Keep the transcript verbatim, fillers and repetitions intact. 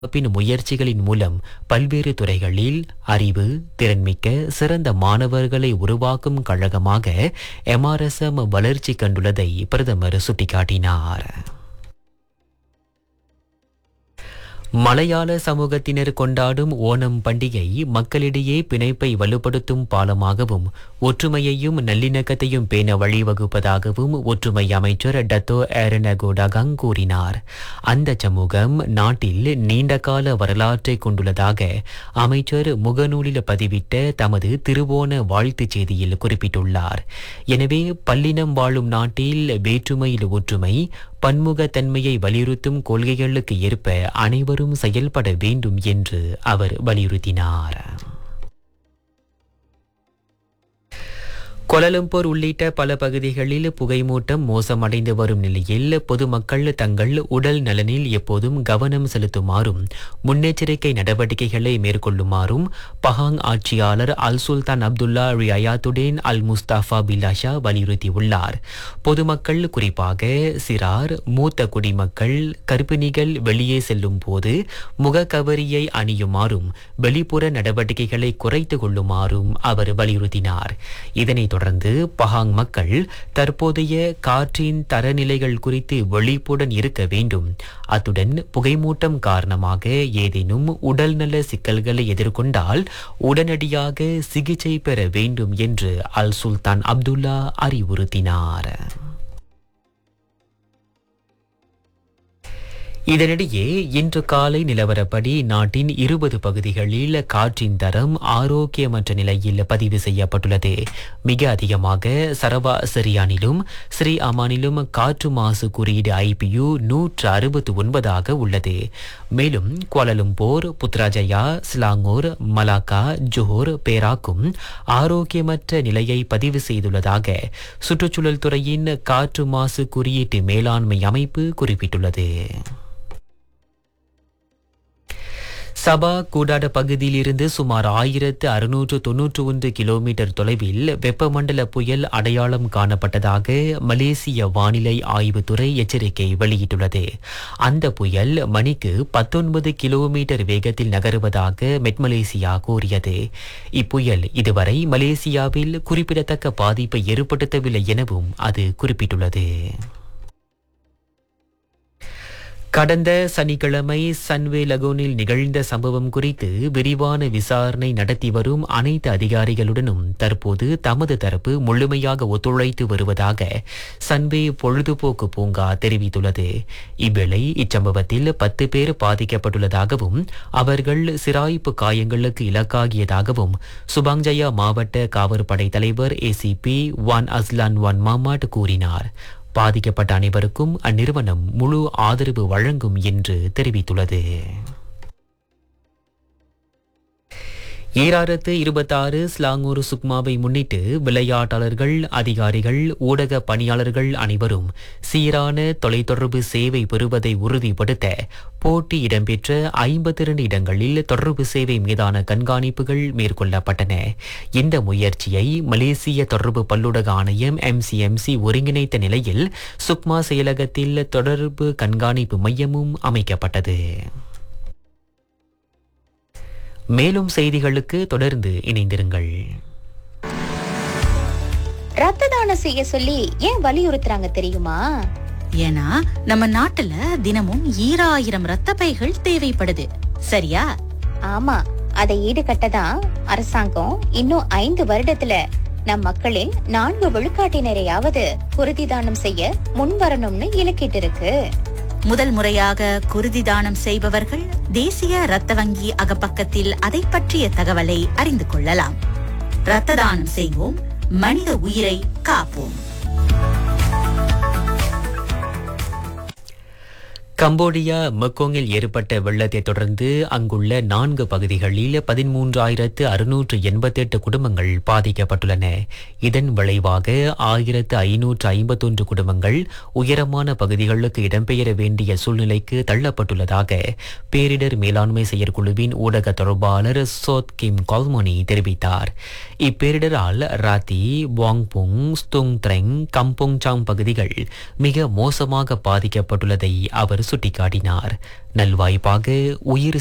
பின் முயற்சிகளின் மூலம் பல்வேறு துறைகளில் அறிவு திறன்மிக்க சிறந்த மாணவர்களை உருவாக்கும் கழகமாக எம்ஆர்எஸ்எம் வளர்ச்சி கண்டுள்ளதை பிரதமர் சுட்டிக்காட்டினார். மலையாள சமூகத்தினர் கொண்டாடும் ஓணம் பண்டிகை மக்களிடையே பிணைப்பை வலுப்படுத்தும் பாலமாகவும் ஒற்றுமையையும் நல்லிணக்கத்தையும் பேண வழிவகுப்பதாகவும் ஒற்றுமை அமைச்சர் டத்தோ ஏரனகோடகங் கூறினார். அந்த சமூகம் நாட்டில் நீண்டகால வரலாற்றை கொண்டுள்ளதாக அமைச்சர் முகநூலில் பதிவிட்ட தமது திருவோண வாழ்த்துச் செய்தியில் குறிப்பிட்டுள்ளார். எனவே பல்லினம் வாழும் நாட்டில் வேற்றுமையில் ஒற்றுமை பன்முகத்தன்மையை வலியுறுத்தும் கொள்கைகளுக்கு ஏற்ப அனைவரும் செயல்பட வேண்டும் என்று அவர் வலியுறுத்தினார். கோலாலம்பூர் உள்ளிட்ட பல பகுதிகளில் புகைமூட்டம் மோசமடைந்து வரும் நிலையில் பொதுமக்கள் தங்கள் உடல் நலனில் எப்போதும் கவனம் செலுத்துமாறும் முன்னெச்சரிக்கை நடவடிக்கைகளை மேற்கொள்ளுமாறும் பஹாங் ஆட்சியாளர் அல் சுல்தான் அப்துல்லா ரியாத்துடேன் அல் முஸ்தாஃபா பில்லாஷா வலியுறுத்தியுள்ளார். பொதுமக்கள் குறிப்பாக சிறார் மூத்த குடிமக்கள் கர்ப்பிணிகள் வெளியே செல்லும் போது முகக்கவரியை அணியுமாறும் வெளிப்புற நடவடிக்கைகளை குறைத்து கொள்ளுமாறும் அவர் வலியுறுத்தினார். இதனைத் தொடர்ந்து பஹாங் மக்கள் தற்போதைய காற்றின் தரநிலைகள் குறித்து விழிப்புடன் இருக்க வேண்டும். அத்துடன் புகைமூட்டம் காரணமாக ஏதேனும் உடல்நல சிக்கல்களை எதிர்கொண்டால் உடனடியாக சிகிச்சை பெற வேண்டும் என்று அல் சுல்தான் அப்துல்லா அறிவுறுத்தினார். இதனிடையே இன்று காலை நிலவரப்படி நாட்டின் இருபது பகுதிகளில் காற்றின் தரம் ஆரோக்கியமற்ற நிலையில் பதிவு செய்யப்பட்டுள்ளது. மிக அதிகமாக சரவா சிரியானிலும் ஸ்ரீ அமானிலும் காற்று மாசு குறியீடு ஐபியு நூற்று அறுபத்தி ஒன்பதாக உள்ளது. மேலும் Kuala Lumpur Putrajaya Selangor Malacca Johor பேராக்கும் ஆரோக்கியமற்ற நிலையை பதிவு செய்துள்ளதாக சுற்றுச்சூழல் துறையின் காற்று மாசு குறியீட்டு மேலாண்மை அமைப்பு குறிப்பிட்டுள்ளது. சபா கூடாட பகுதியிலிருந்து சுமார் ஆயிரத்து அறுநூற்று தொன்னூற்று ஒன்று கிலோமீட்டர் தொலைவில் வெப்பமண்டல புயல் அடையாளம் காணப்பட்டதாக மலேசிய வானிலை ஆய்வுத்துறை எச்சரிக்கை வெளியிட்டுள்ளது. அந்த புயல் மணிக்கு பத்தொன்பது கிலோமீட்டர் வேகத்தில் நகருவதாக மெட்மலேசியா கூறியது. இப்புயல் இதுவரை மலேசியாவில் குறிப்பிடத்தக்க பாதிப்பை ஏற்படுத்தவில்லை எனவும் அது குறிப்பிட்டுள்ளது. கடந்த சனிக்கிழமை சன்வே லகோனில் நிகழ்ந்த சம்பவம் குறித்து விரிவான விசாரணை நடத்தி வரும் அனைத்து அதிகாரிகளுடனும் தற்போது தமது தரப்பு முழுமையாக ஒத்துழைத்து வருவதாக சன்வே பொழுதுபோக்கு பூங்கா தெரிவித்துள்ளது. இவ்வேளை இச்சம்பவத்தில் பத்து பேர் பாதிக்கப்பட்டுள்ளதாகவும் அவர்கள் சிராய்ப்பு காயங்களுக்கு இலக்காகியதாகவும் சுபாங்ஜயா மாவட்ட காவற்படை தலைவர் ஏசிபி வான் அஸ்லான் வான் மாமாட் கூறினார். பாதிக்கப்பட்ட அனைவருக்கும் அந்நிறுவனம் முழு ஆதரவு வழங்கும் என்று தெரிவித்துள்ளது. ஈராயிரத்து இருபத்தாறு ஸ்லாங்கூர் சுக்மாவை முன்னிட்டு விளையாட்டாளர்கள் அதிகாரிகள் ஊடக பணியாளர்கள் அனைவரும் சீரான தொலைத்தொடர்பு சேவை பெறுவதை உறுதிப்படுத்த போட்டி இடம்பெற்ற ஐம்பத்தி இரண்டு இடங்களில் தொடர்பு சேவை மீதான கண்காணிப்புகள் மேற்கொள்ளப்பட்டன. இந்த முயற்சியை மலேசிய தொடர்பு பல்லுடக ஆணையம் எம்சிஎம்சி ஒருங்கிணைத்த நிலையில் சுக்மா செயலகத்தில் தொடர்பு கண்காணிப்பு மையமும் அமைக்கப்பட்டது. மேலும் செய்திகளுக்கு தொடர்ந்து இணைந்திருங்கள். ரத்த தானம் செய்ய சொல்லி ஏன் வலியுறுத்துறாங்க தெரியுமா? ஏன்னா நம்ம நாட்டுல தினமும் ஈராயிரம் ரத்த பைகள் தேவைப்படுது. சரியா? ஆமா, அதை ஈடுகட்டதான் அரசாங்கம் இன்னும் ஐந்து வருடத்துல நம் மக்களின் நான்கு விழுக்காட்டினரையாவது குருதி தானம் செய்ய முன்வரணும்னு இலக்கிட்டு இருக்கு. முதல் முறையாக குருதி தானம் செய்பவர்கள் தேசிய ரத்த வங்கி அகப்பக்கத்தில் அதை பற்றிய தகவலை அறிந்து கொள்ளலாம். ரத்த தானம் செய்வோம், மனித உயிரை காப்போம். கம்போடியா மெக்கோங்கில் ஏற்பட்ட வெள்ளத்தை தொடர்ந்து அங்குள்ள நான்கு பகுதிகளில் பதிமூன்றாயிரத்து அறுநூற்று எண்பத்தி எட்டு குடும்பங்கள் பாதிக்கப்பட்டுள்ளன. இதன் விளைவாக ஆயிரத்து ஐநூற்று ஐம்பத்தொன்று குடும்பங்கள் உயரமான பகுதிகளுக்கு இடம்பெயர வேண்டிய சூழ்நிலைக்கு தள்ளப்பட்டுள்ளதாக பேரிடர் மேலாண்மை செயற்குழுவின் ஊடக தொடர்பாளர் சோத் கிம் கால்மோனி தெரிவித்தார். இப்பேரிடரால் ராத்தி வாங்புங் ஸ்துங் த்ரெங் கம்போங் சாங் பகுதிகள் மிக மோசமாக பாதிக்கப்பட்டுள்ளதை அவர் சுட்டிக்காட்டினார். நல்வாய்ப்பாக உயிர்